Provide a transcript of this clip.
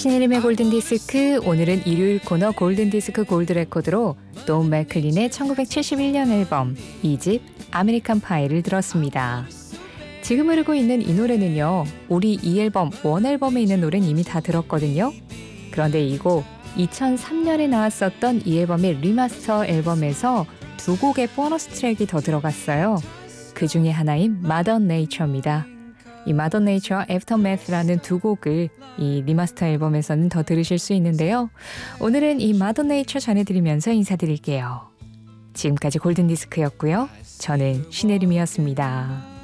신혜림의 골든디스크, 오늘은 일요일 코너 골든디스크 골드레코드로 돈 맥클린의 1971년 앨범 2집 아메리칸 파이를 들었습니다. 지금 흐르고 있는 이 노래는요, 우리 이 앨범 원앨범에 있는 노래는 이미 다 들었거든요. 그런데 이 곡 2003년에 나왔었던 이 앨범의 리마스터 앨범에서 두 곡의 보너스 트랙이 더 들어갔어요. 그 중에 하나인 Mother Nature입니다. 이 Mother Nature, Aftermath라는 두 곡을 이 리마스터 앨범에서는 더 들으실 수 있는데요. 오늘은 이 Mother Nature 전해드리면서 인사드릴게요. 지금까지 골든디스크였고요. 저는 신혜림이었습니다.